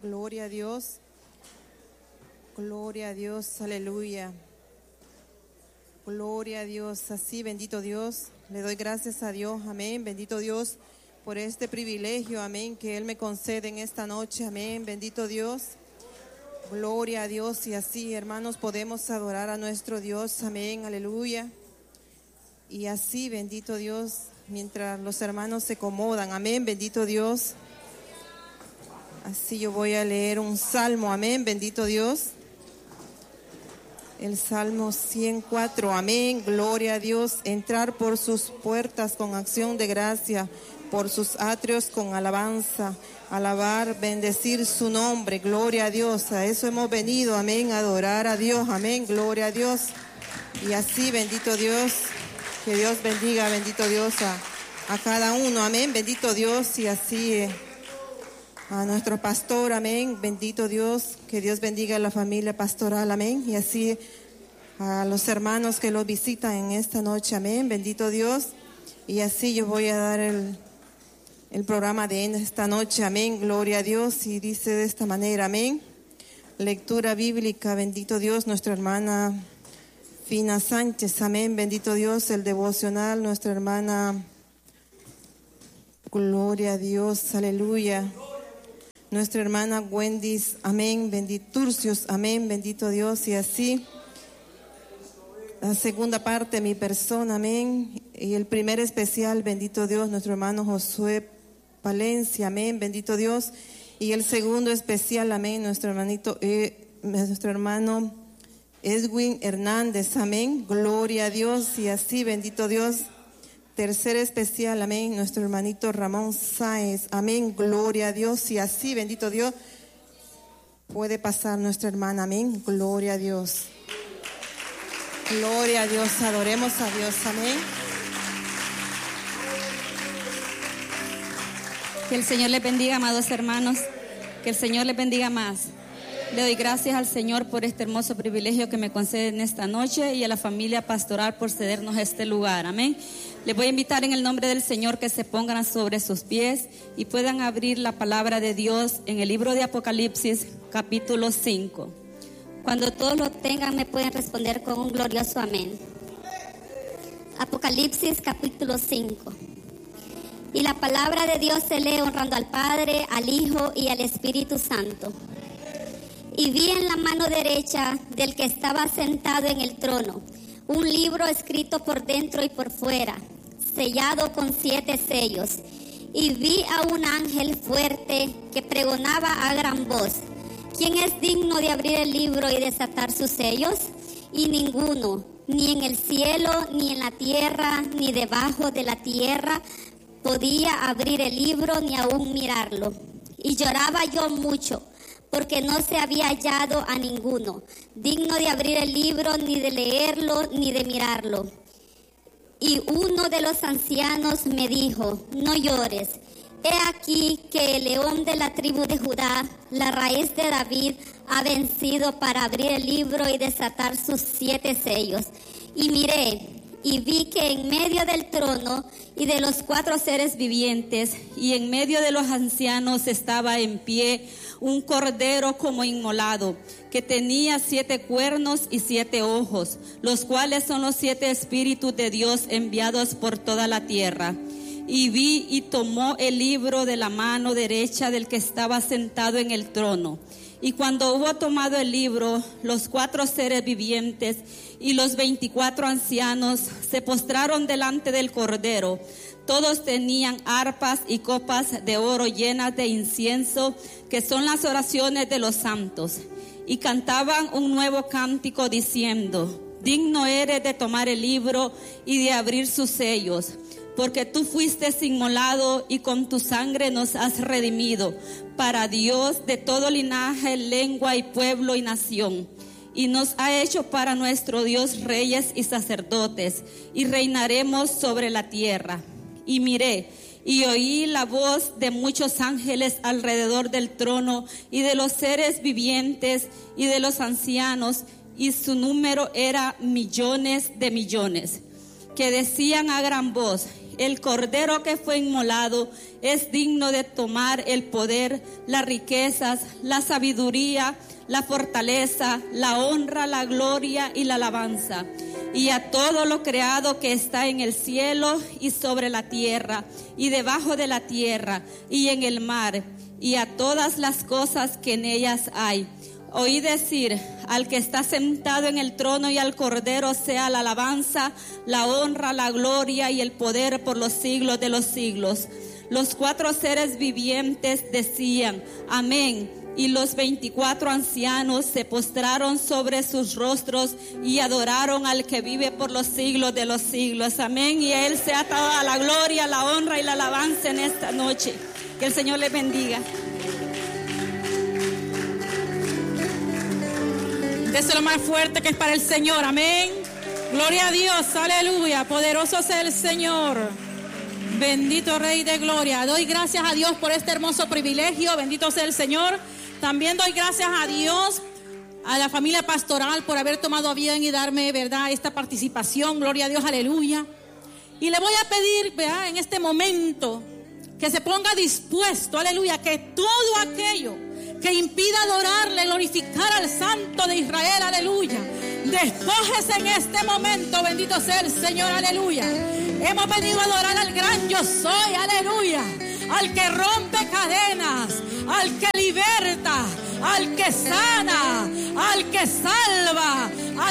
Gloria a Dios. Gloria a Dios. Aleluya. Gloria a Dios. Así, bendito Dios. Le doy gracias a Dios. Amén. Bendito Dios por este privilegio. Amén. Que Él me concede en esta noche. Amén. Bendito Dios. Gloria a Dios. Y así, hermanos, podemos adorar a nuestro Dios. Amén. Aleluya. Y así, bendito Dios, mientras los hermanos se acomodan. Amén. Bendito Dios. Así yo voy a leer un salmo. Amén. Bendito Dios. El Salmo 104. Amén. Gloria a Dios. Entrar por sus puertas con acción de gracia, por sus atrios con alabanza. Alabar, bendecir su nombre. Gloria a Dios. A eso hemos venido. Amén. Adorar a Dios. Amén. Gloria a Dios. Y así, bendito Dios. Que Dios bendiga, bendito Dios, a cada uno. Amén. Bendito Dios. Y así a nuestro pastor. Amén. Bendito Dios. Que Dios bendiga a la familia pastoral. Amén. Y así a los hermanos que los visitan en esta noche. Amén. Bendito Dios. Y así yo voy a dar el programa de esta noche. Amén. Gloria a Dios. Y dice de esta manera. Amén. Lectura bíblica. Bendito Dios. Nuestra hermana Fina Sánchez. Amén. Bendito Dios. El devocional. Nuestra hermana. Gloria a Dios. Aleluya. Nuestra hermana Wendis. Amén. Benditurcios. Amén. Bendito Dios. Y así la segunda parte, mi persona. Amén. Y el primer especial. Bendito Dios. Nuestro hermano Josué Palencia. Amén. Bendito Dios. Y el segundo especial. Amén. Nuestro hermano Edwin Hernández. Amén. Gloria a Dios. Y así, bendito Dios. Tercer especial. Amén. Nuestro hermanito Ramón Sáez. Amén. Gloria a Dios. Y así, bendito Dios. Puede pasar nuestra hermana. Amén. Gloria a Dios. Gloria a Dios. Adoremos a Dios. Amén. Que el Señor les bendiga, amados hermanos. Que el Señor les bendiga más. Le doy gracias al Señor por este hermoso privilegio que me concede en esta noche y a la familia pastoral por cedernos este lugar. Amén. Les voy a invitar en el nombre del Señor que se pongan sobre sus pies y puedan abrir la palabra de Dios en el libro de Apocalipsis, capítulo 5. Cuando todos lo tengan, me pueden responder con un glorioso amén. Apocalipsis, capítulo 5. Y la palabra de Dios se lee honrando al Padre, al Hijo y al Espíritu Santo. Y vi en la mano derecha del que estaba sentado en el trono un libro escrito por dentro y por fuera, sellado con 7 sellos. Y vi a un ángel fuerte que pregonaba a gran voz: ¿quién es digno de abrir el libro y desatar sus sellos? Y ninguno, ni en el cielo, ni en la tierra, ni debajo de la tierra, podía abrir el libro ni aún mirarlo. Y lloraba yo mucho, porque no se había hallado a ninguno digno de abrir el libro, ni de leerlo, ni de mirarlo. Y uno de los ancianos me dijo: no llores, he aquí que el león de la tribu de Judá, la raíz de David, ha vencido para abrir el libro y desatar sus 7 sellos. Y miré, y vi que en medio del trono y de los 4 seres vivientes, y en medio de los ancianos estaba en pie un cordero como inmolado, que tenía 7 cuernos y 7 ojos, los cuales son los 7 espíritus de Dios enviados por toda la tierra. Y vi y tomó el libro de la mano derecha del que estaba sentado en el trono. Y cuando hubo tomado el libro, los 4 seres vivientes y los 24 ancianos se postraron delante del cordero. Todos tenían arpas y copas de oro llenas de incienso, que son las oraciones de los santos. Y cantaban un nuevo cántico diciendo: digno eres de tomar el libro y de abrir sus sellos, porque tú fuiste inmolado y con tu sangre nos has redimido para Dios de todo linaje, lengua y pueblo y nación. Y nos ha hecho para nuestro Dios reyes y sacerdotes, y reinaremos sobre la tierra. Y miré y oí la voz de muchos ángeles alrededor del trono y de los seres vivientes y de los ancianos, y su número era millones de millones, que decían a gran voz: el Cordero que fue inmolado es digno de tomar el poder, las riquezas, la sabiduría, la fortaleza, la honra, la gloria y la alabanza. Y a todo lo creado que está en el cielo y sobre la tierra y debajo de la tierra y en el mar, y a todas las cosas que en ellas hay. Oí decir al que está sentado en el trono y al Cordero sea la alabanza, la honra, la gloria y el poder por los siglos de los siglos. Los 4 seres vivientes decían: amén. Y los 24 ancianos se postraron sobre sus rostros y adoraron al que vive por los siglos de los siglos. Amén. Y a Él sea toda la gloria, la honra y la alabanza en esta noche. Que el Señor les bendiga. Déselo más fuerte que es para el Señor. Amén. Gloria a Dios. Aleluya. Poderoso sea el Señor. Bendito Rey de Gloria. Doy gracias a Dios por este hermoso privilegio. Bendito sea el Señor. También doy gracias a Dios, a la familia pastoral por haber tomado a bien y darme, ¿verdad?, esta participación. Gloria a Dios. Aleluya. Y le voy a pedir, ¿verdad?, en este momento que se ponga dispuesto. Aleluya. Que todo aquello que impida adorarle, glorificar al Santo de Israel, aleluya, despójese en este momento. Bendito sea el Señor, aleluya. Hemos venido a adorar al gran yo soy, aleluya, al que rompe cadenas, al que liberta, al que sana, al que salva,